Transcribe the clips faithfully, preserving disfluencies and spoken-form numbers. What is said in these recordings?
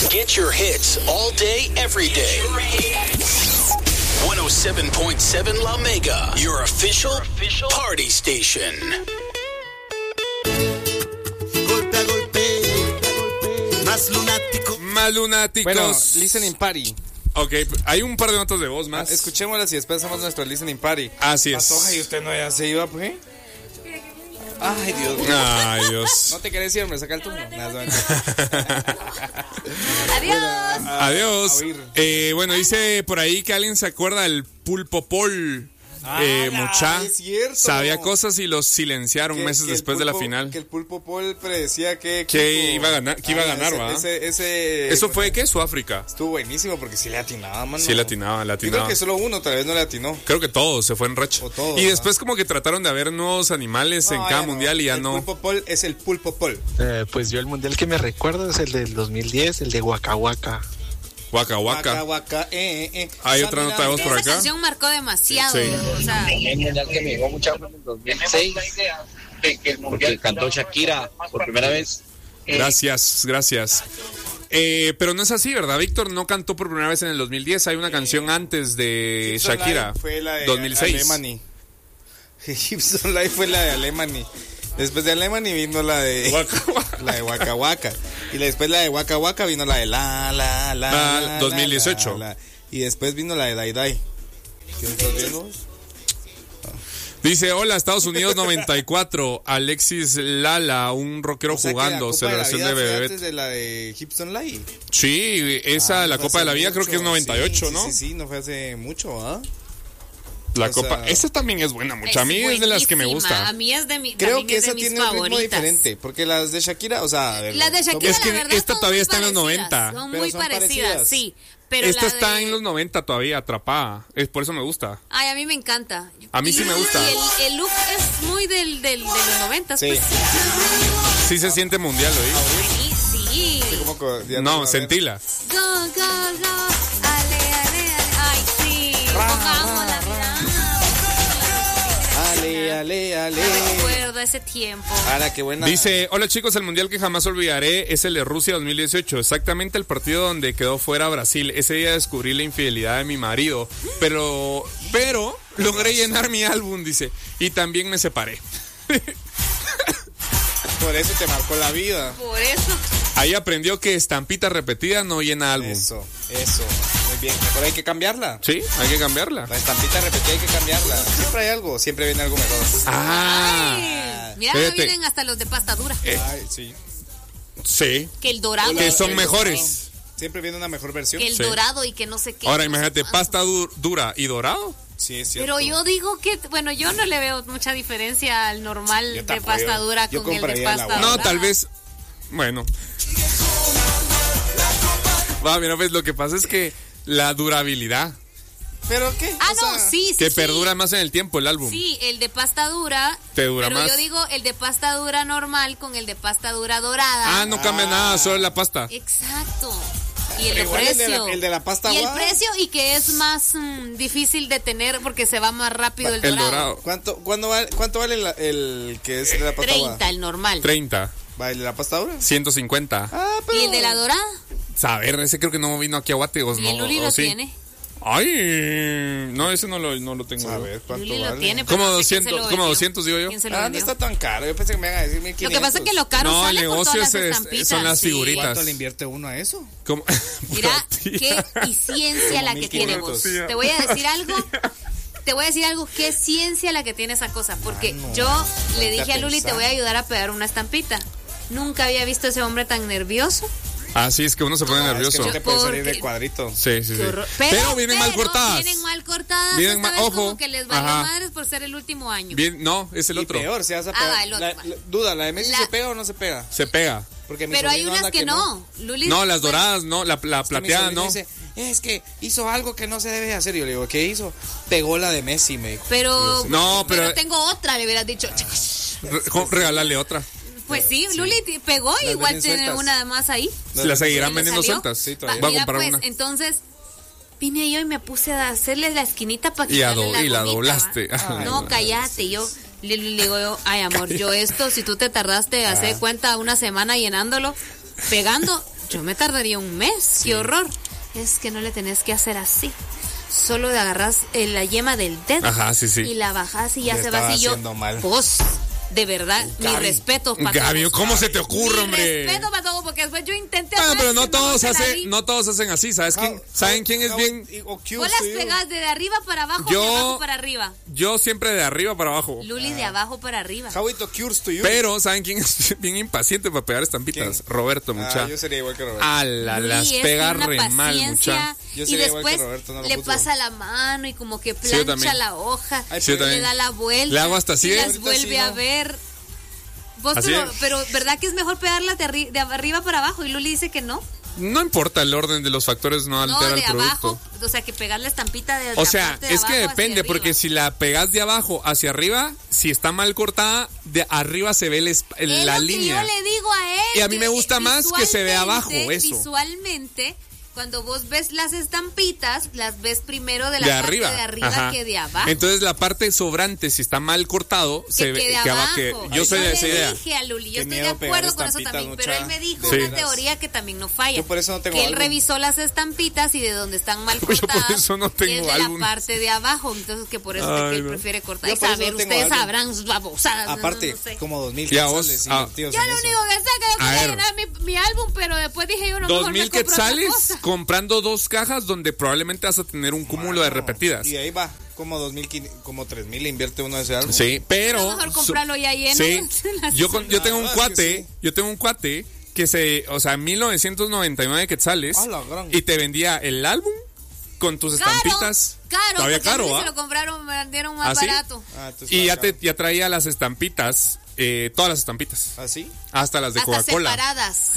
Get your hits all day, every day. one oh seven point seven La Mega, your official, official party station. Golpe a golpe, más lunático. Más lunáticos. Bueno, listening party. Ok, hay un par de notas de voz más. Ah, escuchémoslas y después hacemos nuestro listening party. Así es. Patoja, y usted no ya se iba, pues. Ay, Dios mío. Ay, Dios. No te querés ir, hombre, saca el turno. Adiós. A, Adiós. a oír. Eh, bueno, dice por ahí que alguien se acuerda del Pulpo Pol. Ah, eh, la, mucha es cierto. sabía cosas y los silenciaron Que- meses que el después de la pulpo- final. Que el Pulpo Paul predecía que... Que iba a ganar, que iba a ganar, ese, ¿va? ese, ese, Eso fue, ¿qué? Sudáfrica. Estuvo buenísimo porque sí le atinaba, mano. Sí le atinaba, le Yo atinaba. creo que solo uno tal vez no le atinó. Creo que todo se fue en racha. O todo, y ¿no? después como que trataron de haber nuevos animales en No, cada ya no. mundial y ya el no. Pulpo Paul es el Pulpo Paul. Eh, pues yo el mundial que me recuerdo es el del dos mil diez, el de Waka Waka. Waka Waka, Waka. waka, eh, eh, eh. Hay otra nota de voz por Esa acá. canción marcó demasiado. Sí. O sea, El mundial que me llegó mucho en el dos mil seis, porque cantó Shakira por primera vez. Gracias, gracias. Eh, pero no es así, ¿verdad? Víctor no cantó por primera vez en el dos mil diez. Hay una canción antes de Gibson Shakira. Live fue la de dos mil seis. Alemany. Gibson Live fue la de Alemany. Después de Alemany vino la de Waka Waka. la de Waka Waka. Y después la de Waka Waka vino la de la la la, La- la dos mil dieciocho. la, la. Y después vino la de Dai Dai. ¿Quién estás viendo? Dice, hola, Estados Unidos noventa y cuatro. Alexis Lala, un rockero O sea que jugando. la Copa de la Celebración Vida de fue Bebé. antes de la de Gibson Live. Sí, esa, Ah, la no fue Copa de la hace Vida creo que es mucho. noventa y ocho, Sí, ¿no? Sí, sí, sí, no fue hace mucho, ¿ah? La o Copa. sea, Esa también es buena, mucha. A mí es de las que me buenísima. gusta. A mí es de mi, Creo también que es de esa mis tiene un ritmo favoritas. diferente, porque las de Shakira, o sea, a ver, Las de son- Shakira, Es que la verdad, esta son todavía muy está en los parecidas, noventa. Son Pero muy son parecidas, parecidas. sí. Pero Esta la está de- en los noventa todavía, atrapada. Es por eso me gusta. Ay, a mí me encanta. A mí sí Y- me gusta. Y el, el look es muy del, del, de los noventas. Sí. Pues. Sí se siente mundial, ¿oí? Sí. sí. como que ya No, va a sentila. Go, go, go. Ale, ale, ale. Ay, sí. Pongamos la vida. Ale, ale, ale. Recuerdo ese tiempo. Ahora, qué buena. Dice, hola chicos, el mundial que jamás olvidaré es el de Rusia dos mil dieciocho, exactamente el partido donde quedó fuera Brasil. Ese día descubrí la infidelidad de mi marido, pero, pero logré llenar mi álbum, dice, y también me separé. Por eso te marcó la vida. Por eso. Ahí aprendió que estampita repetida no llena álbum. Eso, eso. Muy bien. Mejor hay que cambiarla. Sí, hay que cambiarla. La estampita repetida hay que cambiarla. Siempre hay algo, siempre viene algo mejor. Ah, Ay, mira, Fíjate. vienen hasta los de pasta dura. Eh. Ay, sí. sí, Que el dorado. que son el- mejores. Siempre viene una mejor versión. Que el Sí. dorado y que no sé qué. Ahora no sé imagínate, cuánto. pasta du- dura y dorado. Sí, es cierto. Pero yo digo que, bueno, yo no le veo mucha diferencia al normal Yo de tampoco, pasta yo- dura yo con el de compraría la pasta buena. No, dorada. tal vez. Bueno. Va, mira, pues lo que pasa es que la durabilidad, ¿Pero qué? Ah, O no, sea, sí, sí. que sí. perdura más en el tiempo el álbum. Sí, el de pasta dura. Te dura pero más. yo digo el de pasta dura normal con el de pasta dura dorada. Ah, no cambia nada, solo la pasta. Exacto. Y el Pero igual el de precio. la- el de la pasta Y el aguada. precio y que es más mm, difícil de tener porque se va más rápido el El dorado. dorado. ¿Cuánto, cuándo vale, ¿Cuánto vale la- el que es de la pasta treinta, aguada? el normal. treinta, ¿Vale la pasta dura? ciento cincuenta. Ah, pero... ¿Y el de la dorada? Saber, ese creo que no vino aquí a Guate. O Y no, el Luli o lo sí. tiene. Ay, no, ese no lo, no lo tengo. A ver, ¿cuánto Luli lo vale? tiene, pero Como no sé quién se doscientos, lo como vendió. doscientos digo yo. ¿Quién se lo Ah, no vendió? está tan caro. Yo pensé que me iban a decir mil Lo quinientos. que pasa es que lo caro No, el sale por negocio todas las es- es- estampitas. son las sí. figuritas. ¿Cuánto le invierte uno a eso? ¿Cómo? Mira, qué y ciencia la que tiene vos. mil quinientos. Te voy a decir algo. Te voy a decir algo, qué ciencia la que tiene esa cosa. Porque Mano, yo le ponte dije a a Luli, te pensar. voy a ayudar a pegar una estampita. Nunca había visto a ese hombre tan nervioso. Ah, sí, es que uno se pone Ah, es que nervioso. no te puede salir Porque- de cuadrito. Sí, sí, sí. Qué horror. Pero, vienen mal pero cortadas. Vienen mal cortadas. Vienen esta mal- vez ojo. como que les valió Ajá. madres por ser el último año. Bien, no, es el Y otro. peor, si vas a Ah, pegar. va, el otro, la, va. la- duda, ¿la de Messi La- se pega o no se pega? Se pega. Porque mi Pero hay sobrino unas anda que no. Luli, No, las bueno, doradas, no, la, la Es que mi plateada, sobrino no. dice, es que hizo algo que no se debe hacer. Yo le digo, ¿qué hizo? Pegó la de Messi, me dijo. Pero, No, pero- pero tengo otra, le hubieras dicho. Re- jo- Regálale otra. Pues sí, Luli t- pegó, Las igual venden tiene sueltas. una más ahí. Se la seguirán ¿Le vendiendo salió? sueltas. Sí, Va, todavía. Voy a mira, comprar pues, una. entonces vine yo y me puse a hacerle la esquinita para Y, a quitarle do- la y la gomita, doblaste. ¿va? Ay, No, no. cállate, yo le, le digo yo, ay amor, yo esto, si tú te tardaste, hacer cuenta una semana llenándolo, pegando, Yo me tardaría un mes, sí. Qué horror. Es que no le tenés que hacer así. Solo de agarras eh, la yema del dedo. Ajá, sí, sí. Y la bajas y ya Le se va así. Yo, mal. Vos, de verdad, uh, mi Gaby. respeto para Gaby, todos. ¿cómo se te ocurre, mi hombre? respeto para todos, porque después yo intenté Ah, hacer pero no que todos se la hacen, di. no todos hacen así, ¿sabes quién? How- ¿Saben how- quién es how- bien? o cute Vos las to you. pegas de arriba para abajo Yo- o de abajo para arriba. Yo siempre de arriba para abajo. Luli de abajo para arriba. How it occurs to you. Pero, ¿saben quién es bien impaciente para pegar estampitas? ¿Quién? Roberto, Ah, mucha. yo sería igual que Roberto. Ala, Luli las es pega una re mal, paciencia, mucha. Yo y sería igual que después Roberto, no lo le juzgo. pasa la mano y como que Sí, yo plancha también. la hoja, Ay, Sí, yo le también. da la vuelta, Le hago hasta así, y ¿eh? las Ahorita vuelve sí, a ¿no? ver. Vos Así pero, es. pero ¿verdad que es mejor pegarlas de, arri- de arriba para abajo? Y Luli dice que no. No importa el orden de los factores, no No, altera de el producto. abajo, o sea, que pegar la estampita de O la sea, parte de es que abajo hacia depende, arriba. porque si la pegas de abajo hacia arriba, si está mal cortada, de arriba se ve el esp- Es la lo línea. que yo le digo a él. Y a mí me que gusta más que se vea abajo, visualmente- eso. Visualmente, cuando vos ves las estampitas, las ves primero de la de parte arriba, de arriba Ajá. que de abajo. Entonces la parte sobrante, si está mal cortado, que se ve quede que abajo. que yo soy de esa le idea. dije a Luli, yo Qué estoy de miedo pegar acuerdo con eso estampitas, también, mucha, pero él me dijo de una veras. teoría que también no falla. Yo por eso no tengo que él álbum. revisó las estampitas y de donde están mal Yo por cortadas. eso no tengo es de álbum. la parte de abajo, entonces que por eso es Ay, que él no. prefiere cortar. Yo Y por eso saber, no tengo ustedes álbum. sabrán sus babosadas. no, Aparte, no, no sé. como dos mil Y a vos, quetzales ah. invertidos Yo en lo eso. único que sé que yo A quería ver. llenar mi, mi álbum, pero después dije yo no Dos mejor me mil compro otra quetzales cosa. comprando dos cajas donde probablemente vas a tener un cúmulo de repetidas. Y ahí va, como dos mil, como tres mil invierte uno de ese álbum. Sí, pero Es mejor comprarlo ya lleno. Sí. Las- Yo con- yo tengo un Ah, es que cuate, sí. yo tengo un cuate que se, o sea, mil novecientos noventa y nueve quetzales Ah, la gran. y te vendía el álbum con tus Caro, estampitas. caro, Todavía porque a caro, mí ¿ah? se lo compraron, me vendieron más ¿Ah, sí? barato. Ah, entonces Y ya está te caro. ya traía las estampitas, eh, todas las estampitas, ¿Así? hasta las de Hasta Coca-Cola. separadas.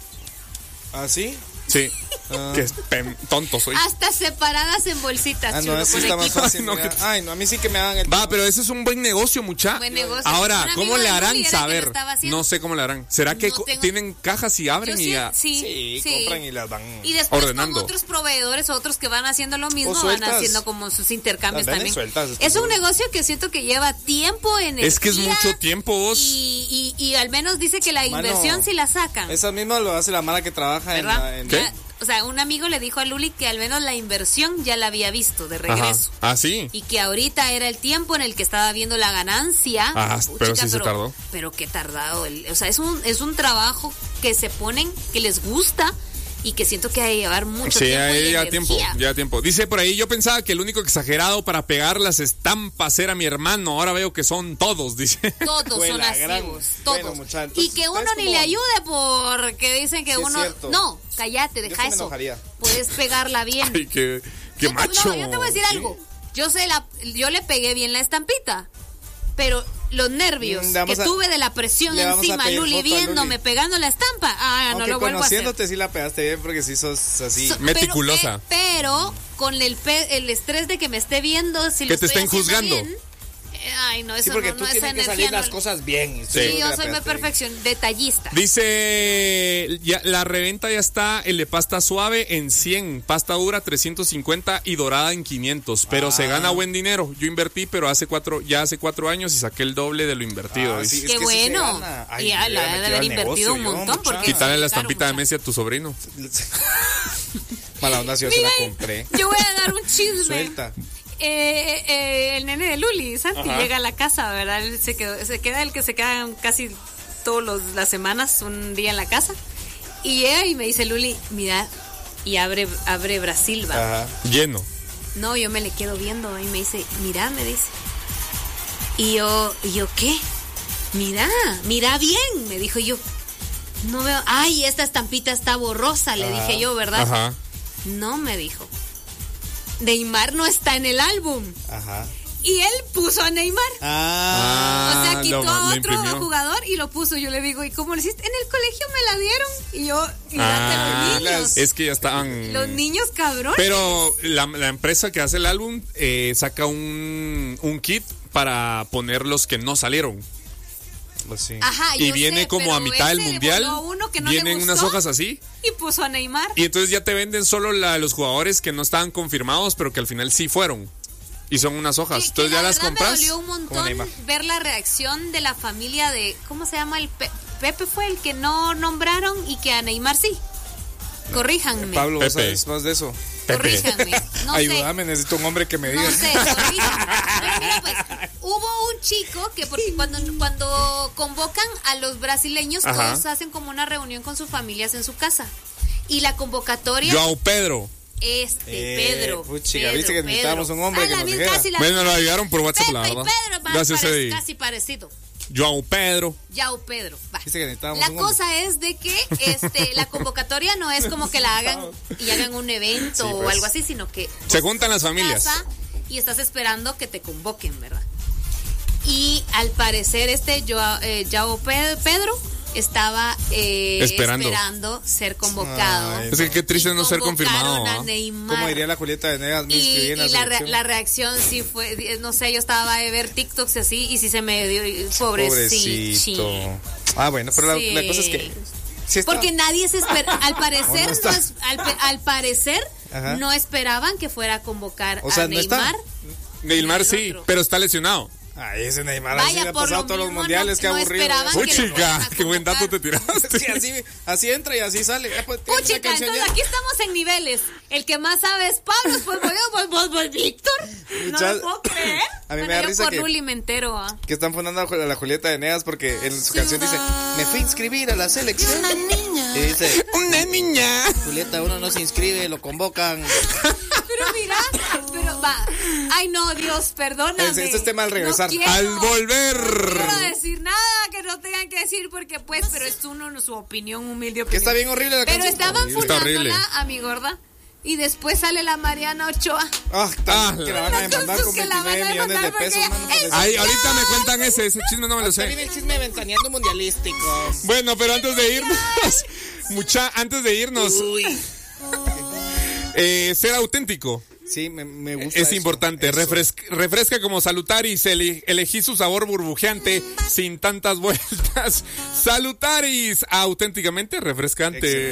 ¿Así? Sí. Ah. Qué pem- tonto soy. Hasta separadas en bolsitas. Ah, chulo, no, así con está más equipo. fácil. Ay, no, mira. que- Ay, no, a mí sí que me hagan el... Va, pero ese es un buen negocio, mucha. Buen negocio. Ahora, Un ¿cómo amigo le de harán Luli era que lo saber? estaba haciendo. No sé cómo le harán. ¿Será que No co- tengo- tienen cajas y abren Yo y sí, ya? sí, Sí, sí. compran y las van... Y después ordenando. con otros proveedores, otros que van haciendo lo mismo, O van sueltas. haciendo como sus intercambios Las también. venden sueltas, estoy Es un seguro. negocio que siento que lleva tiempo, energía. Es que es mucho tiempo, vos. Y, y, y al menos dice que la Mano, inversión sí la sacan. Esa misma lo hace la mala que trabaja en, ¿Verdad? la, en ¿Qué? Ya, o sea, un amigo le dijo a Luli que al menos la inversión ya la había visto de Ajá. regreso. Ah, sí. Y que ahorita era el tiempo en el que estaba viendo la ganancia. Ah, Uh, pero sí se tardó. Pero qué tardado. el- o sea, es un, es un trabajo que se ponen, que les gusta y que siento que hay que llevar mucho Sí, tiempo. y ahí ya energía. tiempo, ya tiempo. Dice por ahí, yo pensaba que el único exagerado para pegar las estampas era mi hermano, ahora veo que son todos, dice. Todos Fue son la así, gran- vos, Bueno, todos. mucha, y entonces, que uno ¿sabes ni cómo? le ayude porque dicen que Sí, es uno... cierto. No, cállate, Yo deja sí me eso. enojaría. Puedes pegarla bien. Ay, qué, qué Yo te- macho. No, yo te voy a decir Sí. algo. Yo sé la, yo le pegué bien la estampita, pero los nervios Mm, le que vamos a- tuve de la presión le vamos a encima, pedir Luli foto a viéndome, Luli. pegando la estampa, ah, no Aunque lo vuelvo a hacer. conociéndote sí la pegaste bien porque sí sos así. So- Meticulosa. Pero, eh, pero con el, pe- el estrés de que me esté viendo, si lo Que te estoy estén haciendo juzgando. bien, eh, ay, no, eso Sí, porque no, tú no, esa tienes que energía salir las no- cosas bien. y estoy Sí, seguro que yo la soy muy pegaste bien. perfección, detallista. Dice, ya, la reventa ya está, el de pasta suave en cien, pasta dura trescientos cincuenta y dorada en quinientos, pero Ah. se gana buen dinero. Yo invertí, pero hace cuatro, ya hace cuatro años y saqué el doble de lo invertido. Ah, dice. sí, es Qué que sí se bueno. gana. Ay, Y ya le la hubiera de metido haber al invertido un negocio yo, montón, mucha. porque- Quitarle la Claro, estampita de mucha. Messi a tu sobrino. Mala onda, si yo se Mira, la compré. yo voy a dar un chisme. Suelta. Eh, eh, el nene de Luli, Santi, Ajá. llega a la casa, ¿verdad? Él se, quedó, se queda el que se queda casi todas las semanas, un día en la casa. Y llega y me dice, Luli, mira, y abre, abre Brasil, va. Ajá. Lleno. No, yo me le quedo viendo y me dice, mira, me dice. Y yo, y yo, ¿qué? Mira, mira bien, me dijo yo. No veo, ay, esta estampita está borrosa, le Ajá. dije yo, ¿verdad? Ajá. No, me dijo. Neymar no está en el álbum. Ajá. Y él puso a Neymar. Ah. O sea, Ah, quitó lo- a lo otro imprimió. jugador y lo puso. Yo le digo, ¿y cómo lo hiciste? En el colegio me la dieron. Y yo, y Ah, date los niños. es que ya estaban. Los niños cabrones. Pero la, la empresa que hace el álbum eh, saca un, un kit para poner los que no salieron. Pues sí. Ajá, Y yo viene sé, como pero a mitad del ese le mundial. voló a uno que no le Vienen unas gustó hojas así. Y puso a Neymar. Y entonces ya te venden solo la, los jugadores que no estaban confirmados, pero que al final sí fueron. Y son unas hojas. Que- que Entonces la ya las verdad compras. Me dolió un como montón Neymar. ver la reacción de la familia de, ¿cómo se llama? El Pe- Pepe fue el que no nombraron y que a Neymar sí. Corríjanme. Pablo, ¿vos Pepe. sabes más de eso? Corríjanme. No Ayúdame, sé. necesito un hombre que me diga. No sé, corríjanme. Pero mira, pues, hubo un chico que porque cuando, cuando convocan a los brasileños, Ajá. todos hacen como una reunión con sus familias en su casa. Y la convocatoria, Joao Pedro. este, Eh, Pedro. puchiga, Pedro, viste que necesitábamos un hombre Ah, que la nos misma- dijera. casi la Bueno, misma. lo ayudaron por WhatsApp, la Pepe y verdad. Pedro, va, Gracias, pare- Eddie. casi parecido. Joao Pedro. Yao Pedro. Va. Viste que necesitábamos La un hombre. cosa es de que este la convocatoria no es como que la hagan y hagan un evento Sí, o pues. algo así, sino que Se vos juntan las estás en tu familias. casa y estás esperando que te convoquen, ¿verdad? Y al parecer este Joao, eh, Yao Pe- Pedro estaba eh, Esperando. esperando ser convocado. Ay, Es que qué triste Y no ser convocaron confirmado. a ¿ah? Neymar. Como diría la Julieta Venegas, me Y, inscribí en la y la, re- selección. la reacción sí fue, no sé, yo estaba de ver TikToks y así, y sí se me dio, pobrecito. Pobrecito. Ah, bueno, pero la, Sí. la cosa es que... sí está- Porque nadie se espera, al parecer, ¿O no está? no es- al, pe- al parecer Ajá. no esperaban que fuera a convocar O sea, a ¿no está? Neymar. Neymar El sí, otro. pero está lesionado. Ay, ese Neymar así Vaya, le ha por pasado lo todos los mismo mundiales, no- qué no aburrido. esperaban que lo fueran Puchica, a qué buen dato te tiraste. Sí, así, así entra y así sale. Ah, pues, tiene una Puchica, canción entonces ya. aquí estamos en niveles. El que más sabe es Pablo, pues voy yo, pues vos, vos, Víctor. No Muchas- lo puedo creer. A mí me Bueno, da yo risa por que- Ruli me entero, ¿ah? Que están fundando a la Julieta Venegas porque en su canción dice: me fui a inscribir a la selección. Y dice: Una niña. Julieta, uno no se inscribe, lo convocan. Pero mira, pero va. Ay, no, Dios, perdóname. Este- este es tema al regresar. No quiero- Al No volver. quiero decir nada que no tengan que decir porque pues, pero es uno su opinión, humilde opinión. Que está bien horrible la Pero canción. estaban Está horrible. fundándola a mi gorda y después sale la Mariana Ochoa. Ah, Ah, que la van a Las demandar cosas con que la van a veintinueve millones de demandar pesos, porque mano, por es- eso. Ay, ahorita me cuentan ese, ese chisme no me lo Ahorita viene sé. el chisme ventaneando mundialístico. Bueno, pero antes de irnos, mucha, antes de irnos, Uy. eh, ser auténtico. Sí, me, me gusta. Es eso, importante, eso. refresca, refresca como Salutaris, ele- elegí su sabor burbujeante sin tantas vueltas. Salutaris, auténticamente refrescante. Excelente.